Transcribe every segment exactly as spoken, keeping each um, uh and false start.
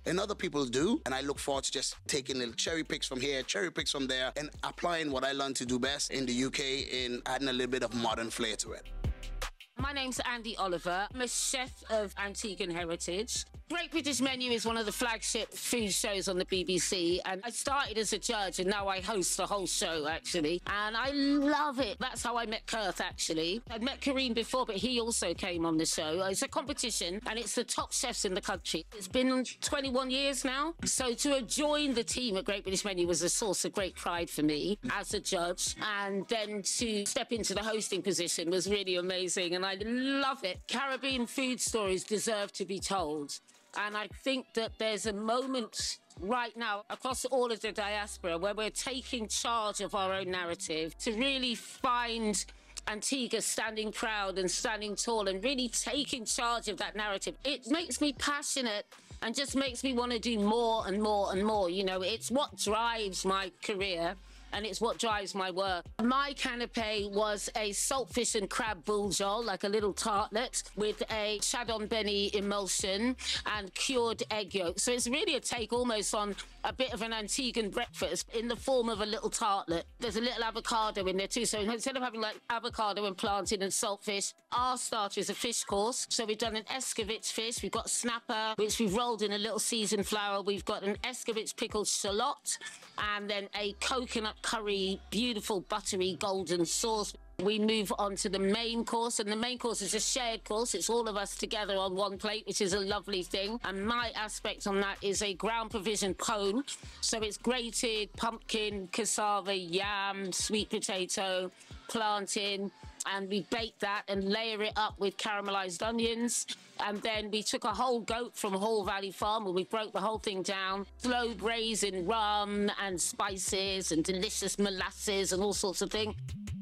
and other people do. And I look forward to just taking little cherry picks from here, cherry picks from there, and applying what I learned to do best in the U K in adding a little bit of modern flair to it. My name's Andy Oliver. I'm a chef of Antiguan heritage. Great British Menu is one of the flagship food shows on the B B C, and I started as a judge and now I host the whole show, actually, and I love it. That's how I met Kurth, actually. I'd met Kareem before, but he also came on the show. It's a competition and it's the top chefs in the country. It's been twenty-one years now, so to have joined the team at Great British Menu was a source of great pride for me as a judge, and then to step into the hosting position was really amazing, and I love it. Caribbean food stories deserve to be told. And I think that there's a moment right now across all of the diaspora where we're taking charge of our own narrative to really find Antigua standing proud and standing tall and really taking charge of that narrative. It makes me passionate and just makes me want to do more and more and more. You know, it's what drives my career. And it's what drives my work. My canapé was a saltfish and crab bourgeois, like a little tartlet, with a chardon benny emulsion and cured egg yolk. So it's really a take almost on a bit of an Antiguan breakfast in the form of a little tartlet. There's a little avocado in there too. So instead of having like avocado and plantain and saltfish, our starter is a fish course. So we've done an escovitch fish. We've got snapper, which we've rolled in a little seasoned flour. We've got an escovitch pickled shallot, and then a coconut curry, beautiful buttery golden sauce. We move on to the main course, and the main course is a shared course. It's all of us together on one plate, which is a lovely thing. And my aspect on that is a ground provision cone. So it's grated pumpkin, cassava, yam, sweet potato, plantain, and we bake that and layer it up with caramelized onions. And then we took a whole goat from Hall Valley Farm and we broke the whole thing down, slow braising rum and spices and delicious molasses and all sorts of things.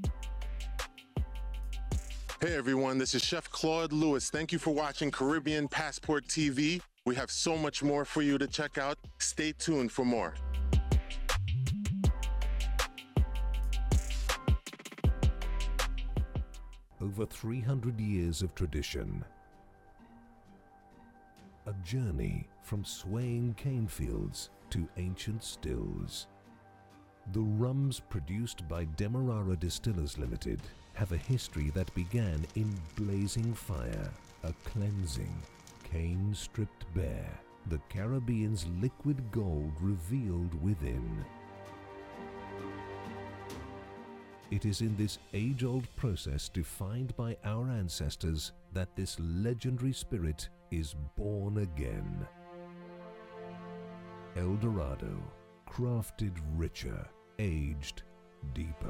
Hey everyone, this is Chef Claude Lewis. Thank you for watching Caribbean Passport T V. We have so much more for you to check out. Stay tuned for more. Over three hundred years of tradition. A journey from swaying cane fields to ancient stills. The rums produced by Demerara Distillers Limited have a history that began in blazing fire, a cleansing, cane stripped bare, the Caribbean's liquid gold revealed within. It is in this age-old process defined by our ancestors that this legendary spirit is born again. El Dorado, crafted richer, aged deeper.